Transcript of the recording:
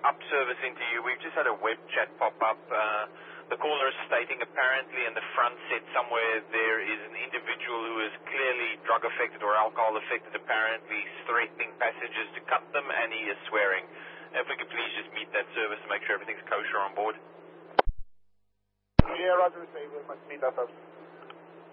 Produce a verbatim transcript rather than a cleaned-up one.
up service into you. We've just had a web chat pop up. Uh, the caller is stating apparently in the front set somewhere there is an individual who is clearly drug affected or alcohol affected, apparently threatening passengers to cut them, and he is swearing. If we could please just meet that service and make sure everything's kosher on board. Yeah, Roger, we must meet that service.